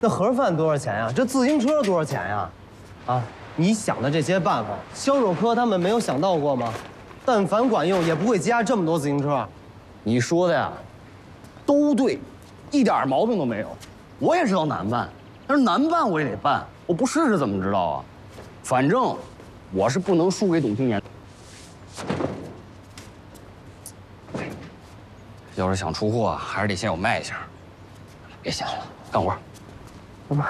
那盒饭多少钱呀？这自行车多少钱呀？啊，你想的这些办法，销售科他们没有想到过吗？但凡管用，也不会积压这么多自行车。 你说的呀，都对，一点毛病都没有。我也知道难办，但是难办我也得办，我不试试怎么知道啊？反正我是不能输给董青年。要是想出货，还是得先有卖相。别想了，干活。